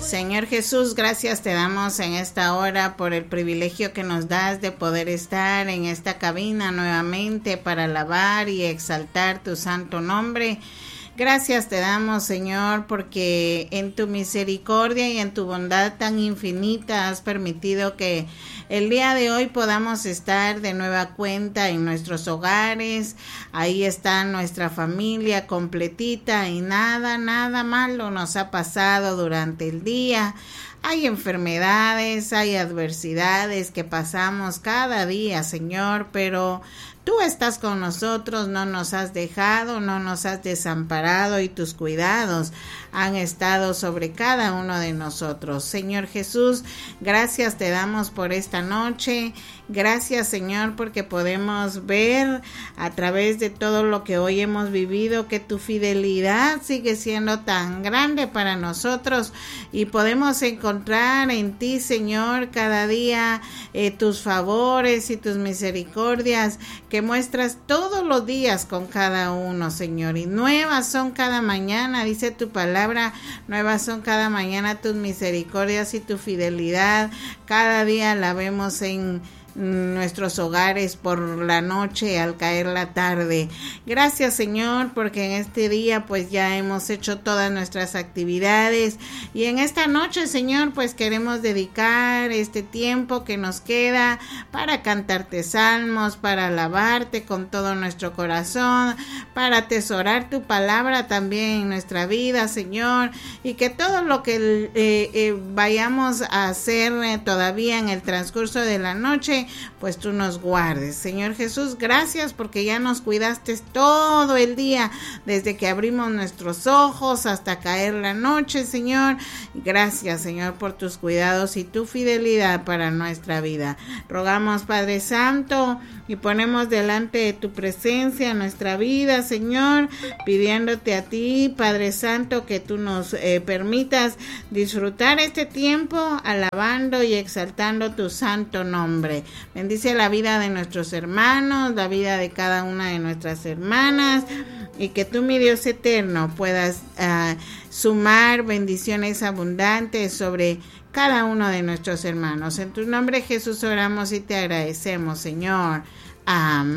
Señor Jesús, gracias te damos en esta hora por el privilegio que nos das de poder estar en esta cabina nuevamente para alabar y exaltar tu santo nombre. Gracias te damos, Señor, porque en tu misericordia y en tu bondad tan infinita has permitido que el día de hoy podamos estar de nueva cuenta en nuestros hogares. Ahí está nuestra familia completita y nada malo nos ha pasado durante el día. Hay enfermedades, hay adversidades que pasamos cada día, Señor, pero tú estás con nosotros, no nos has dejado, no nos has desamparado y tus cuidados han estado sobre cada uno de nosotros. Señor Jesús, gracias te damos por esta noche. Gracias, Señor, porque podemos ver a través de todo lo que hoy hemos vivido que tu fidelidad sigue siendo tan grande para nosotros y podemos encontrar en ti, Señor, cada día tus favores y tus misericordias que muestras todos los días con cada uno, Señor, y nuevas son cada mañana, dice tu palabra, nuevas son cada mañana tus misericordias y tu fidelidad, cada día la vemos en nuestros hogares por la noche al caer la tarde. Gracias, Señor, porque en este día pues ya hemos hecho todas nuestras actividades y en esta noche, Señor, pues queremos dedicar este tiempo que nos queda para cantarte salmos, para alabarte con todo nuestro corazón, para atesorar tu palabra también en nuestra vida, Señor, y que todo lo que vayamos a hacer todavía en el transcurso de la noche pues tú nos guardes. Señor Jesús, gracias porque ya nos cuidaste todo el día, desde que abrimos nuestros ojos hasta caer la noche, Señor. Gracias, Señor, por tus cuidados y tu fidelidad para nuestra vida. Rogamos, Padre Santo, y ponemos delante de tu presencia nuestra vida, Señor, pidiéndote a ti, Padre Santo, que tú nos permitas disfrutar este tiempo alabando y exaltando tu santo nombre. Bendice la vida de nuestros hermanos, la vida de cada una de nuestras hermanas, y que tú, mi Dios eterno, puedas sumar bendiciones abundantes sobre cada uno de nuestros hermanos. En tu nombre, Jesús, oramos y te agradecemos, Señor. Amén.